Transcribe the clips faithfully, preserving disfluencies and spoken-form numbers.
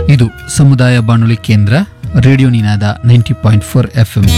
ಇದು ಸಮುದಾಯ ಬಾನುಲಿ ಕೇಂದ್ರ ರೇಡಿಯೋ ನಿನಾದ ninety point four F M.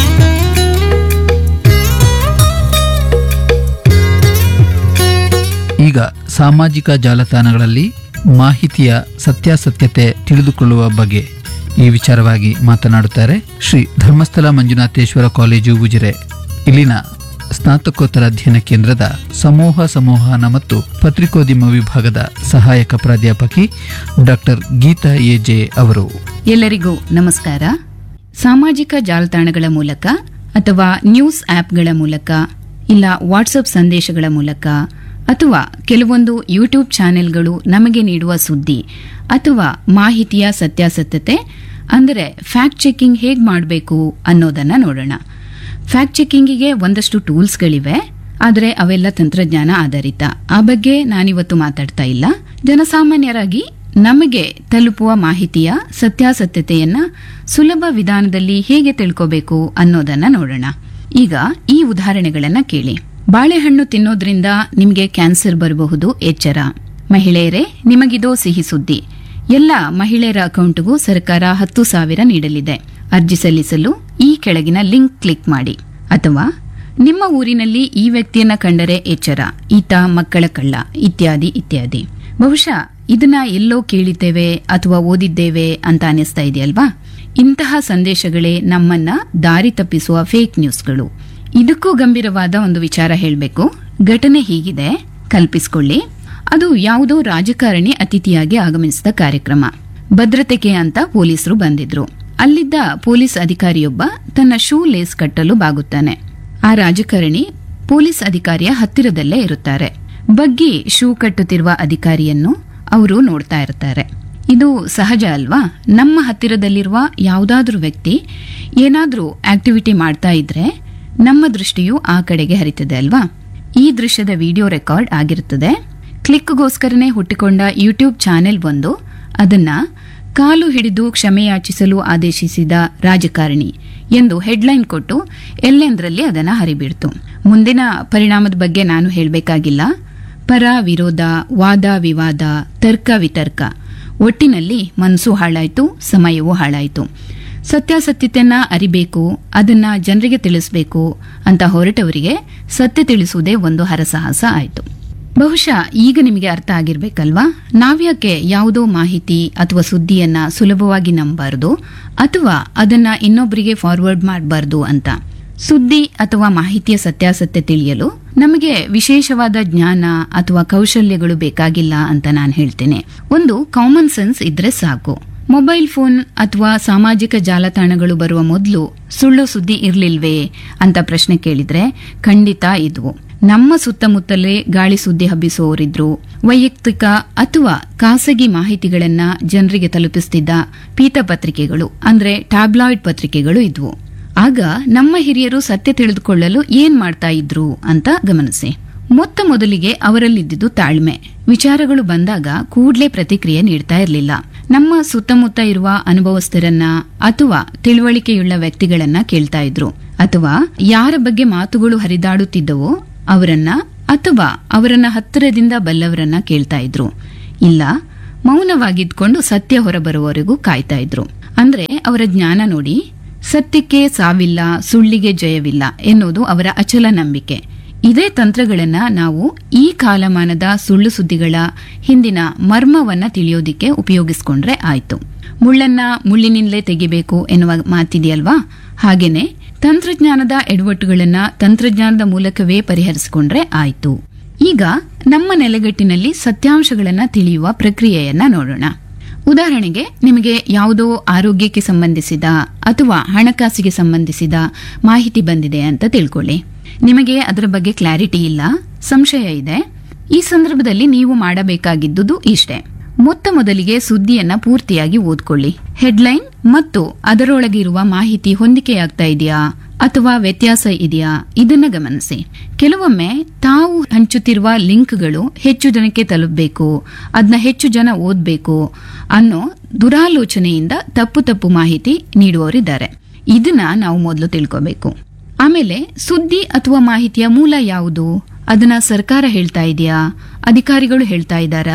ಈಗ ಸಾಮಾಜಿಕ ಜಾಲತಾಣಗಳಲ್ಲಿ ಮಾಹಿತಿಯ ಸತ್ಯಾಸತ್ಯತೆ ತಿಳಿದುಕೊಳ್ಳುವ ಬಗ್ಗೆ ಈ ವಿಚಾರವಾಗಿ ಮಾತನಾಡುತ್ತಾರೆ ಶ್ರೀ ಧರ್ಮಸ್ಥಳ ಮಂಜುನಾಥೇಶ್ವರ ಕಾಲೇಜು ಉಜಿರೆ. ಇಲ್ಲಿನ ಸ್ನಾತಕೋತ್ತರ ಅಧ್ಯಯನ ಕೇಂದ್ರದ ಸಮೂಹ ಸಂವಹನ ಮತ್ತು ಪತ್ರಿಕೋದ್ಯಮ ವಿಭಾಗದ ಸಹಾಯಕ ಪ್ರಾಧ್ಯಾಪಕಿ ಡಾಕ್ಟರ್ ಗೀತಾ ಎ ಜೆ ಅವರು. ಎಲ್ಲರಿಗೂ ನಮಸ್ಕಾರ. ಸಾಮಾಜಿಕ ಜಾಲತಾಣಗಳ ಮೂಲಕ ಅಥವಾ ನ್ಯೂಸ್ ಆಪ್ಗಳ ಮೂಲಕ ಇಲ್ಲ ವಾಟ್ಸಪ್ ಸಂದೇಶಗಳ ಮೂಲಕ ಅಥವಾ ಕೆಲವೊಂದು ಯೂಟ್ಯೂಬ್ ಚಾನೆಲ್ಗಳು ನಮಗೆ ನೀಡುವ ಸುದ್ದಿ ಅಥವಾ ಮಾಹಿತಿಯ ಸತ್ಯಾಸತ್ಯತೆ ಅಂದರೆ ಫ್ಯಾಕ್ಟ್ ಚೆಕಿಂಗ್ ಹೇಗೆ ಮಾಡಬೇಕು ಅನ್ನೋದನ್ನ ನೋಡೋಣ. ಫ್ಯಾಕ್ಟ್ ಚೆಕಿಂಗಿಗೆ ಒಂದಷ್ಟು ಟೂಲ್ಸ್ಗಳಿವೆ, ಆದರೆ ಅವೆಲ್ಲ ತಂತ್ರಜ್ಞಾನ ಆಧಾರಿತ. ಆ ಬಗ್ಗೆ ನಾನಿವತ್ತು ಮಾತಾಡ್ತಾ ಇಲ್ಲ. ಜನಸಾಮಾನ್ಯರಾಗಿ ನಮಗೆ ತಲುಪುವ ಮಾಹಿತಿಯ ಸತ್ಯಾಸತ್ಯತೆಯನ್ನ ಸುಲಭ ವಿಧಾನದಲ್ಲಿ ಹೇಗೆ ತಿಳ್ಕೋಬೇಕು ಅನ್ನೋದನ್ನ ನೋಡೋಣ. ಈಗ ಈ ಉದಾಹರಣೆಗಳನ್ನ ಕೇಳಿ. ಬಾಳೆಹಣ್ಣು ತಿನ್ನೋದ್ರಿಂದ ನಿಮಗೆ ಕ್ಯಾನ್ಸರ್ ಬರಬಹುದು, ಎಚ್ಚರ. ಮಹಿಳೆಯರೇ, ನಿಮಗಿದೋ ಸಿಹಿ ಸುದ್ದಿ. ಎಲ್ಲ ಮಹಿಳೆಯರ ಅಕೌಂಟ್ಗೂ ಸರ್ಕಾರ ಹತ್ತು ಸಾವಿರ ನೀಡಲಿದೆ. ಅರ್ಜಿ ಸಲ್ಲಿಸಲು ಈ ಕೆಳಗಿನ ಲಿಂಕ್ ಕ್ಲಿಕ್ ಮಾಡಿ. ಅಥವಾ ನಿಮ್ಮ ಊರಿನಲ್ಲಿ ಈ ವ್ಯಕ್ತಿಯನ್ನ ಕಂಡರೆ ಎಚ್ಚರ, ಈತ ಮಕ್ಕಳ ಕಳ್ಳ, ಇತ್ಯಾದಿ ಇತ್ಯಾದಿ. ಬಹುಶಃ ಇದನ್ನ ಎಲ್ಲೋ ಕೇಳಿದ್ದೇವೆ ಅಥವಾ ಓದಿದ್ದೇವೆ ಅಂತ ಅನಿಸ್ತಾ ಇದೆಯಲ್ವಾ? ಇಂತಹ ಸಂದೇಶಗಳೇ ನಮ್ಮನ್ನ ದಾರಿ ತಪ್ಪಿಸುವ ಫೇಕ್ ನ್ಯೂಸ್ಗಳು. ಇದಕ್ಕೂ ಗಂಭೀರವಾದ ಒಂದು ವಿಚಾರ ಹೇಳಬೇಕು. ಘಟನೆ ಹೀಗಿದೆ, ಕಲ್ಪಿಸಿಕೊಳ್ಳಿ. ಅದು ಯಾವುದೋ ರಾಜಕಾರಣಿ ಅತಿಥಿಯಾಗಿ ಆಗಮಿಸಿದ ಕಾರ್ಯಕ್ರಮ. ಭದ್ರತೆಗೆ ಅಂತ ಪೊಲೀಸರು ಬಂದಿದ್ರು. ಅಲ್ಲಿದ್ದ ಪೊಲೀಸ್ ಅಧಿಕಾರಿಯೊಬ್ಬ ತನ್ನ ಶೂ ಲೇಸ್ ಕಟ್ಟಲು ಬಾಗುತ್ತಾನೆ. ಆ ರಾಜಕಾರಣಿ ಪೊಲೀಸ್ ಅಧಿಕಾರಿಯ ಹತ್ತಿರದಲ್ಲೇ ಇರುತ್ತಾರೆ. ಬಗ್ಗಿ ಶೂ ಕಟ್ಟುತ್ತಿರುವ ಅಧಿಕಾರಿಯನ್ನು ಅವರು ನೋಡ್ತಾ ಇರ್ತಾರೆ. ಇದು ಸಹಜ ಅಲ್ವಾ? ನಮ್ಮ ಹತ್ತಿರದಲ್ಲಿರುವ ಯಾವುದಾದ್ರೂ ವ್ಯಕ್ತಿ ಏನಾದ್ರೂ ಆಕ್ಟಿವಿಟಿ ಮಾಡ್ತಾ ಇದ್ರೆ ನಮ್ಮ ದೃಷ್ಟಿಯು ಆ ಕಡೆಗೆ ಹರಿತದೆ ಅಲ್ವಾ? ಈ ದೃಶ್ಯದ ವಿಡಿಯೋ ರೆಕಾರ್ಡ್ ಆಗಿರುತ್ತದೆ. ಕ್ಲಿಕ್ಗೋಸ್ಕರನೇ ಹುಟ್ಟಿಕೊಂಡ ಯೂಟ್ಯೂಬ್ ಚಾನೆಲ್ ಒಂದು ಅದನ್ನ ಕಾಲು ಹಿಡಿದು ಕ್ಷಮೆಯಾಚಿಸಲು ಆದೇಶಿಸಿದ ರಾಜಕಾರಣಿ ಎಂದು ಹೆಡ್ಲೈನ್ ಕೊಟ್ಟು ಎಲ್ಲೆಂದರಲ್ಲಿ ಅದನ್ನ ಹರಿಬಿಡ್ತು. ಮುಂದಿನ ಪರಿಣಾಮದ ಬಗ್ಗೆ ನಾನು ಹೇಳಬೇಕಾಗಿಲ್ಲ. ಪರ ವಿರೋಧ, ವಾದ ವಿವಾದ, ತರ್ಕ ವಿತರ್ಕ, ಒಟ್ಟಿನಲ್ಲಿ ಮನಸ್ಸು ಹಾಳಾಯ್ತು, ಸಮಯವೂ ಹಾಳಾಯ್ತು. ಸತ್ಯಾಸತ್ಯತೆಯನ್ನ ಅರಿಬೇಕು, ಅದನ್ನ ಜನರಿಗೆ ತಿಳಿಸಬೇಕು ಅಂತ ಹೊರಟವರಿಗೆ ಸತ್ಯ ತಿಳಿಸುವುದೇ ಒಂದು ಹರಸಾಹಸ ಆಯ್ತು. ಬಹುಶಃ ಈಗ ನಿಮಗೆ ಅರ್ಥ ಆಗಿರ್ಬೇಕಲ್ವಾ? ನಾವ್ಯಾಕೆ ಯಾವುದೋ ಮಾಹಿತಿ ಅಥವಾ ಸುದ್ದಿಯನ್ನ ಸುಲಭವಾಗಿ ನಂಬಬಾರದು ಅಥವಾ ಅದನ್ನ ಇನ್ನೊಬ್ಬರಿಗೆ ಫಾರ್ವರ್ಡ್ ಮಾಡಬಾರದು ಅಂತ. ಸುದ್ದಿ ಅಥವಾ ಮಾಹಿತಿಯ ಸತ್ಯಾಸತ್ಯ ತಿಳಿಯಲು ನಮಗೆ ವಿಶೇಷವಾದ ಜ್ಞಾನ ಅಥವಾ ಕೌಶಲ್ಯಗಳು ಬೇಕಾಗಿಲ್ಲ ಅಂತ ನಾನು ಹೇಳ್ತೇನೆ. ಒಂದು ಕಾಮನ್ ಸೆನ್ಸ್ ಇದ್ರೆ ಸಾಕು. ಮೊಬೈಲ್ ಫೋನ್ ಅಥವಾ ಸಾಮಾಜಿಕ ಜಾಲತಾಣಗಳು ಬರುವ ಮೊದಲು ಸುಳ್ಳು ಸುದ್ದಿ ಇರ್ಲಿಲ್ವೇ ಅಂತ ಪ್ರಶ್ನೆ ಕೇಳಿದ್ರೆ ಖಂಡಿತ ಇದ್ವು. ನಮ್ಮ ಸುತ್ತಮುತ್ತಲೇ ಗಾಳಿ ಸುದ್ದಿ ಹಬ್ಬಿಸುವವರಿದ್ರು. ವೈಯಕ್ತಿಕ ಅಥವಾ ಖಾಸಗಿ ಮಾಹಿತಿಗಳನ್ನ ಜನರಿಗೆ ತಲುಪಿಸುತ್ತಿದ್ದ ಪೀತಪತ್ರಿಕೆಗಳು ಅಂದ್ರೆ ಟ್ಯಾಬ್ಲಾಯ್ಡ್ ಪತ್ರಿಕೆಗಳು ಇದ್ವು. ಆಗ ನಮ್ಮ ಹಿರಿಯರು ಸತ್ಯ ತಿಳಿದುಕೊಳ್ಳಲು ಏನ್ ಮಾಡ್ತಾ ಇದ್ರು ಅಂತ ಗಮನಿಸಿ. ಮೊತ್ತ ಮೊದಲಿಗೆ ಅವರಲ್ಲಿದ್ದುದು ತಾಳ್ಮೆ. ವಿಚಾರಗಳು ಬಂದಾಗ ಕೂಡ್ಲೇ ಪ್ರತಿಕ್ರಿಯೆ ನೀಡ್ತಾ ಇರಲಿಲ್ಲ. ನಮ್ಮ ಸುತ್ತಮುತ್ತ ಇರುವ ಅನುಭವಸ್ಥರನ್ನ ಅಥವಾ ತಿಳುವಳಿಕೆಯುಳ್ಳ ವ್ಯಕ್ತಿಗಳನ್ನ ಕೇಳ್ತಾ ಇದ್ರು. ಅಥವಾ ಯಾರ ಬಗ್ಗೆ ಮಾತುಗಳು ಹರಿದಾಡುತ್ತಿದ್ದವೋ ಅವರನ್ನ ಅಥವಾ ಅವರನ್ನ ಹತ್ತಿರದಿಂದ ಬಲ್ಲವರನ್ನ ಕೇಳ್ತಾ ಇದ್ರು. ಇಲ್ಲ, ಮೌನವಾಗಿದ್ಕೊಂಡು ಸತ್ಯ ಹೊರಬರುವವರೆಗೂ ಕಾಯ್ತಾ ಇದ್ರು. ಅಂದ್ರೆ ಅವರ ಜ್ಞಾನ ನೋಡಿ. ಸತ್ಯಕ್ಕೆ ಸಾವಿಲ್ಲ, ಸುಳ್ಳಿಗೆ ಜಯವಿಲ್ಲ ಎನ್ನುವುದು ಅವರ ಅಚಲ ನಂಬಿಕೆ. ಇದೇ ತಂತ್ರಗಳನ್ನ ನಾವು ಈ ಕಾಲಮಾನದ ಸುಳ್ಳು ಸುದ್ದಿಗಳ ಹಿಂದಿನ ಮರ್ಮವನ್ನ ತಿಳಿಯೋದಿಕ್ಕೆ ಉಪಯೋಗಿಸಿಕೊಂಡ್ರೆ ಆಯ್ತು. ಮುಳ್ಳನ್ನ ಮುಳ್ಳಿನಿಂದಲೇ ತೆಗಿಬೇಕು ಎನ್ನುವ ಮಾತಿದೆಯಲ್ವಾ? ಹಾಗೇನೆ ತಂತ್ರಜ್ಞಾನದ ಎಡವಟ್ಟುಗಳನ್ನ ತಂತ್ರಜ್ಞಾನದ ಮೂಲಕವೇ ಪರಿಹರಿಸಿಕೊಂಡ್ರೆ ಆಯ್ತು. ಈಗ ನಮ್ಮ ನೆಲೆಗಟ್ಟಿನಲ್ಲಿ ಸತ್ಯಾಂಶಗಳನ್ನ ತಿಳಿಯುವ ಪ್ರಕ್ರಿಯೆಯನ್ನ ನೋಡೋಣ. ಉದಾಹರಣೆಗೆ, ನಿಮಗೆ ಯಾವುದೋ ಆರೋಗ್ಯಕ್ಕೆ ಸಂಬಂಧಿಸಿದ ಅಥವಾ ಹಣಕಾಸಿಗೆ ಸಂಬಂಧಿಸಿದ ಮಾಹಿತಿ ಬಂದಿದೆ ಅಂತ ತಿಳ್ಕೊಳ್ಳಿ. ನಿಮಗೆ ಅದರ ಬಗ್ಗೆ ಕ್ಲಾರಿಟಿ ಇಲ್ಲ, ಸಂಶಯ ಇದೆ. ಈ ಸಂದರ್ಭದಲ್ಲಿ ನೀವು ಮಾಡಬೇಕಾಗಿದ್ದುದು ಇಷ್ಟೇ. ಮೊತ್ತ ಮೊದಲಿಗೆ ಸುದ್ದಿಯನ್ನ ಪೂರ್ತಿಯಾಗಿ ಓದ್ಕೊಳ್ಳಿ. ಹೆಡ್ಲೈನ್ ಮತ್ತು ಅದರೊಳಗೆ ಇರುವ ಮಾಹಿತಿ ಹೊಂದಿಕೆಯಾಗ್ತಾ ಇದೆಯಾ ಅಥವಾ ವ್ಯತ್ಯಾಸ ಇದೆಯಾ ಇದನ್ನ ಗಮನಿಸಿ. ಕೆಲವೊಮ್ಮೆ ತಾವು ಹಂಚುತ್ತಿರುವ ಲಿಂಕ್ಗಳು ಹೆಚ್ಚು ಜನಕ್ಕೆ ತಲುಪಬೇಕು, ಅದನ್ನ ಹೆಚ್ಚು ಜನ ಓದ್ಬೇಕು ಅನ್ನೋ ದುರಾಲೋಚನೆಯಿಂದ ತಪ್ಪು ತಪ್ಪು ಮಾಹಿತಿ ನೀಡುವವರಿದ್ದಾರೆ. ಇದನ್ನ ನಾವು ಮೊದಲು ತಿಳ್ಕೋಬೇಕು. ಆಮೇಲೆ ಸುದ್ದಿ ಅಥವಾ ಮಾಹಿತಿಯ ಮೂಲ ಯಾವುದು? ಅದನ್ನ ಸರ್ಕಾರ ಹೇಳ್ತಾ ಇದೆಯಾ, ಅಧಿಕಾರಿಗಳು ಹೇಳ್ತಾ ಇದ್ದಾರಾ,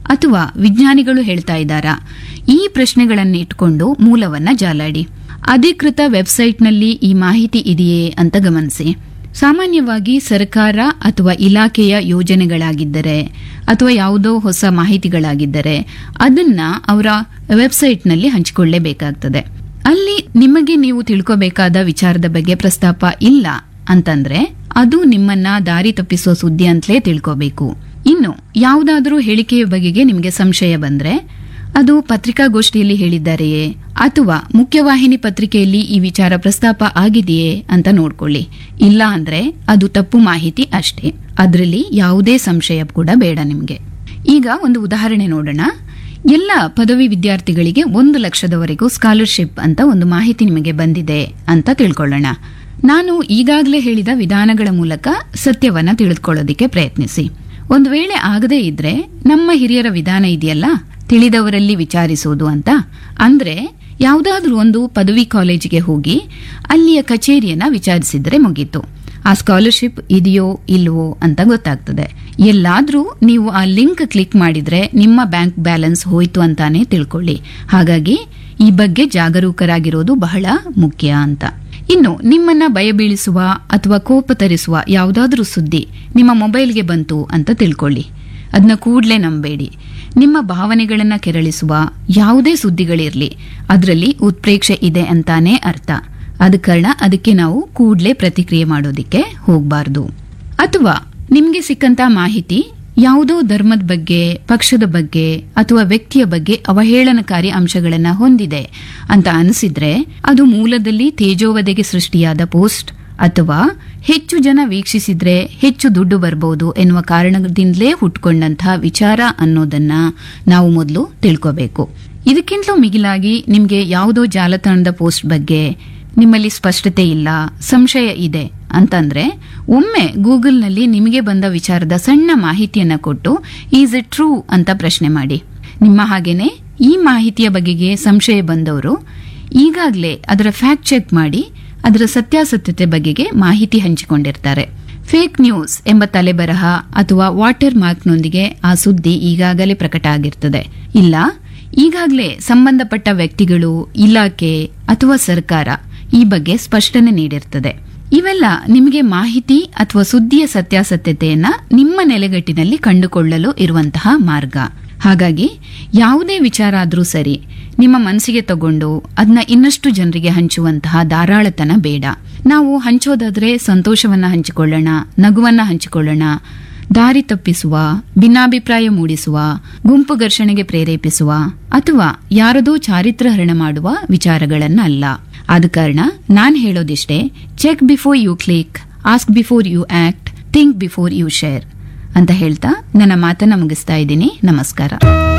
ಅಥವಾ ವಿಜ್ಞಾನಿಗಳು ಹೇಳ್ತಾ ಇದ್ದಾರಾ? ಈ ಪ್ರಶ್ನೆಗಳನ್ನು ಇಟ್ಕೊಂಡು ಮೂಲವನ್ನ ಜಾಲಾಡಿ. ಅಧಿಕೃತ ವೆಬ್ಸೈಟ್ನಲ್ಲಿ ಈ ಮಾಹಿತಿ ಇದೆಯೇ ಅಂತ ಗಮನಿಸಿ. ಸಾಮಾನ್ಯವಾಗಿ ಸರ್ಕಾರ ಅಥವಾ ಇಲಾಖೆಯ ಯೋಜನೆಗಳಾಗಿದ್ದರೆ ಅಥವಾ ಯಾವುದೋ ಹೊಸ ಮಾಹಿತಿಗಳಾಗಿದ್ದರೆ ಅದನ್ನ ಅವರ ವೆಬ್ಸೈಟ್ನಲ್ಲಿ ಹಂಚಿಕೊಳ್ಳಲೇಬೇಕಾಗ್ತದೆ. ಅಲ್ಲಿ ನಿಮಗೆ ನೀವು ತಿಳ್ಕೋಬೇಕಾದ ವಿಚಾರದ ಬಗ್ಗೆ ಪ್ರಸ್ತಾಪ ಇಲ್ಲ ಅಂತಂದ್ರೆ ಅದು ನಿಮ್ಮನ್ನ ದಾರಿ ತಪ್ಪಿಸುವ ಸುದ್ದಿ ಅಂತಲೇ ತಿಳ್ಕೋಬೇಕು. ಇನ್ನು ಯಾವುದಾದ್ರೂ ಹೇಳಿಕೆಯ ಬಗೆಗೆ ನಿಮಗೆ ಸಂಶಯ ಬಂದ್ರೆ ಅದು ಪತ್ರಿಕಾಗೋಷ್ಠಿಯಲ್ಲಿ ಹೇಳಿದ್ದಾರೆಯೇ ಅಥವಾ ಮುಖ್ಯವಾಹಿನಿ ಪತ್ರಿಕೆಯಲ್ಲಿ ಈ ವಿಚಾರ ಪ್ರಸ್ತಾಪ ಆಗಿದೆಯೇ ಅಂತ ನೋಡ್ಕೊಳ್ಳಿ. ಇಲ್ಲ ಅಂದ್ರೆ ಅದು ತಪ್ಪು ಮಾಹಿತಿ ಅಷ್ಟೇ. ಅದರಲ್ಲಿ ಯಾವುದೇ ಸಂಶಯ ಕೂಡ ಬೇಡ ನಿಮ್ಗೆ. ಈಗ ಒಂದು ಉದಾಹರಣೆ ನೋಡೋಣ. ಎಲ್ಲ ಪದವಿ ವಿದ್ಯಾರ್ಥಿಗಳಿಗೆ ಒಂದು ಲಕ್ಷದವರೆಗೂ ಸ್ಕಾಲರ್ಶಿಪ್ ಅಂತ ಒಂದು ಮಾಹಿತಿ ನಿಮಗೆ ಬಂದಿದೆ ಅಂತ ತಿಳ್ಕೊಳ್ಳೋಣ. ನಾನು ಈಗಾಗಲೇ ಹೇಳಿದ ವಿಧಾನಗಳ ಮೂಲಕ ಸತ್ಯವನ್ನ ತಿಳಿದುಕೊಳ್ಳೋದಿಕ್ಕೆ ಪ್ರಯತ್ನಿಸಿ. ಒಂದು ವೇಳೆ ಆಗದೇ ಇದ್ರೆ ನಮ್ಮ ಹಿರಿಯರ ವಿಧಾನ ಇದೆಯಲ್ಲ, ತಿಳಿದವರಲ್ಲಿ ವಿಚಾರಿಸುವುದು ಅಂತ. ಅಂದ್ರೆ ಯಾವುದಾದ್ರೂ ಒಂದು ಪದವಿ ಕಾಲೇಜಿಗೆ ಹೋಗಿ ಅಲ್ಲಿಯ ಕಚೇರಿಯನ್ನ ವಿಚಾರಿಸಿದ್ರೆ ಮುಗೀತು. ಆ ಸ್ಕಾಲರ್ಶಿಪ್ ಇದೆಯೋ ಇಲ್ವೋ ಅಂತ ಗೊತ್ತಾಗ್ತದೆ. ಎಲ್ಲಾದ್ರೂ ನೀವು ಆ ಲಿಂಕ್ ಕ್ಲಿಕ್ ಮಾಡಿದ್ರೆ ನಿಮ್ಮ ಬ್ಯಾಂಕ್ ಬ್ಯಾಲೆನ್ಸ್ ಹೋಯ್ತು ಅಂತಾನೆ ತಿಳ್ಕೊಳ್ಳಿ. ಹಾಗಾಗಿ ಈ ಬಗ್ಗೆ ಜಾಗರೂಕರಾಗಿರೋದು ಬಹಳ ಮುಖ್ಯ ಅಂತ. ಇನ್ನು ನಿಮ್ಮನ್ನ ಭಯಬೀಳಿಸುವ ಅಥವಾ ಕೋಪ ತರಿಸುವ ಯಾವುದಾದ್ರೂ ಸುದ್ದಿ ನಿಮ್ಮ ಮೊಬೈಲ್ಗೆ ಬಂತು ಅಂತ ತಿಳ್ಕೊಳ್ಳಿ. ಅದನ್ನ ಕೂಡಲೇ ನಂಬೇಡಿ. ನಿಮ್ಮ ಭಾವನೆಗಳನ್ನ ಕೆರಳಿಸುವ ಯಾವುದೇ ಸುದ್ದಿಗಳಿರ್ಲಿ ಅದರಲ್ಲಿ ಉತ್ಪ್ರೇಕ್ಷೆ ಇದೆ ಅಂತಾನೆ ಅರ್ಥ. ಆದ ಕಾರಣ ಅದಕ್ಕೆ ನಾವು ಕೂಡಲೇ ಪ್ರತಿಕ್ರಿಯೆ ಮಾಡೋದಿಕ್ಕೆ ಹೋಗಬಾರ್ದು. ಅಥವಾ ನಿಮ್ಗೆ ಸಿಕ್ಕಂತ ಮಾಹಿತಿ ಯಾವುದೋ ಧರ್ಮದ ಬಗ್ಗೆ, ಪಕ್ಷದ ಬಗ್ಗೆ ಅಥವಾ ವ್ಯಕ್ತಿಯ ಬಗ್ಗೆ ಅವಹೇಳನಕಾರಿ ಅಂಶಗಳನ್ನ ಹೊಂದಿದೆ ಅಂತ ಅನಿಸಿದ್ರೆ ಅದು ಮೂಲದಲ್ಲಿ ತೇಜೋವಧೆಗೆ ಸೃಷ್ಟಿಯಾದ ಪೋಸ್ಟ್ ಅಥವಾ ಹೆಚ್ಚು ಜನ ವೀಕ್ಷಿಸಿದ್ರೆ ಹೆಚ್ಚು ದುಡ್ಡು ಬರಬಹುದು ಎನ್ನುವ ಕಾರಣದಿಂದಲೇ ಹುಟ್ಕೊಂಡಂತಹ ವಿಚಾರ ಅನ್ನೋದನ್ನ ನಾವು ಮೊದಲು ತಿಳ್ಕೋಬೇಕು. ಇದಕ್ಕಿಂತಲೂ ಮಿಗಿಲಾಗಿ ನಿಮ್ಗೆ ಯಾವುದೋ ಜಾಲತಾಣದ ಪೋಸ್ಟ್ ಬಗ್ಗೆ ನಿಮ್ಮಲ್ಲಿ ಸ್ಪಷ್ಟತೆ ಇಲ್ಲ, ಸಂಶಯ ಇದೆ ಅಂತಂದ್ರೆ ಒಮ್ಮೆ ಗೂಗಲ್ನಲ್ಲಿ ನಿಮಗೆ ಬಂದ ವಿಚಾರದ ಸಣ್ಣ ಮಾಹಿತಿಯನ್ನ ಕೊಟ್ಟು ಈಸ್ ಇಟ್ ಟ್ರೂ ಅಂತ ಪ್ರಶ್ನೆ ಮಾಡಿ. ನಿಮ್ಮ ಹಾಗೇನೆ ಈ ಮಾಹಿತಿಯ ಬಗೆಗೆ ಸಂಶಯ ಬಂದವರು ಈಗಾಗಲೇ ಅದರ ಫ್ಯಾಕ್ಟ್ ಚೆಕ್ ಮಾಡಿ ಅದರ ಸತ್ಯಾಸತ್ಯತೆ ಬಗೆಗೆ ಮಾಹಿತಿ ಹಂಚಿಕೊಂಡಿರ್ತಾರೆ. ಫೇಕ್ ನ್ಯೂಸ್ ಎಂಬ ತಲೆಬರಹ ಅಥವಾ ವಾಟರ್ ಮಾರ್ಕ್ನೊಂದಿಗೆ ಆ ಸುದ್ದಿ ಈಗಾಗಲೇ ಪ್ರಕಟ ಆಗಿರ್ತದೆ. ಇಲ್ಲ, ಈಗಾಗಲೇ ಸಂಬಂಧಪಟ್ಟ ವ್ಯಕ್ತಿಗಳು, ಇಲಾಖೆ ಅಥವಾ ಸರ್ಕಾರ ಈ ಬಗ್ಗೆ ಸ್ಪಷ್ಟನೆ ನೀಡಿರ್ತದೆ. ಇವೆಲ್ಲ ನಿಮಗೆ ಮಾಹಿತಿ ಅಥವಾ ಸುದ್ದಿಯ ಸತ್ಯಾಸತ್ಯತೆಯನ್ನ ನಿಮ್ಮ ನೆಲೆಗಟ್ಟಿನಲ್ಲಿ ಕಂಡುಕೊಳ್ಳಲು ಇರುವಂತಹ ಮಾರ್ಗ. ಹಾಗಾಗಿ ಯಾವುದೇ ವಿಚಾರ ಆದ್ರೂ ಸರಿ, ನಿಮ್ಮ ಮನಸ್ಸಿಗೆ ತಗೊಂಡು ಅದನ್ನ ಇನ್ನಷ್ಟು ಜನರಿಗೆ ಹಂಚುವಂತಹ ಧಾರಾಳತನ ಬೇಡ. ನಾವು ಹಂಚೋದಾದ್ರೆ ಸಂತೋಷವನ್ನ ಹಂಚಿಕೊಳ್ಳೋಣ, ನಗುವನ್ನ ಹಂಚಿಕೊಳ್ಳೋಣ. ದಾರಿ ತಪ್ಪಿಸುವ, ಭಿನ್ನಾಭಿಪ್ರಾಯ ಮೂಡಿಸುವ, ಗುಂಪು ಘರ್ಷಣೆಗೆ ಪ್ರೇರೇಪಿಸುವ ಅಥವಾ ಯಾರದೋ ಚಾರಿತ್ರಹರಣ ಮಾಡುವ ವಿಚಾರಗಳನ್ನ ಅಲ್ಲ. ಆದ ಕಾರಣ ನಾನ್ ಹೇಳೋದಿಷ್ಟೇ, check before you click, ask before you act, think before you share ಅಂತ ಹೇಳ್ತಾ ನನ್ನ ಮಾತನ್ನ ಮುಗಿಸ್ತಾ ಇದ್ದೀನಿ. ನಮಸ್ಕಾರ.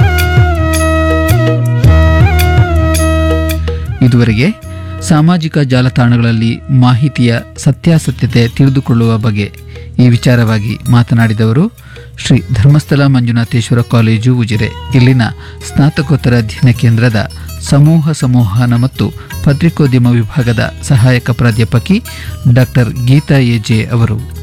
ಇದುವರೆಗೆ ಸಾಮಾಜಿಕ ಜಾಲತಾಣಗಳಲ್ಲಿ ಮಾಹಿತಿಯ ಸತ್ಯಾಸತ್ಯತೆ ತಿಳಿದುಕೊಳ್ಳುವ ಬಗ್ಗೆ ಈ ವಿಚಾರವಾಗಿ ಮಾತನಾಡಿದವರು ಶ್ರೀ ಧರ್ಮಸ್ಥಳ ಮಂಜುನಾಥೇಶ್ವರ ಕಾಲೇಜು ಉಜಿರೆ, ಇಲ್ಲಿನ ಸ್ನಾತಕೋತ್ತರ ಅಧ್ಯಯನ ಕೇಂದ್ರದ ಸಮೂಹ ಸಂವಹನ ಮತ್ತು ಪತ್ರಿಕೋದ್ಯಮ ವಿಭಾಗದ ಸಹಾಯಕ ಪ್ರಾಧ್ಯಾಪಕಿ ಡಾಕ್ಟರ್ ಗೀತಾ ಎಜೆ ಅವರು.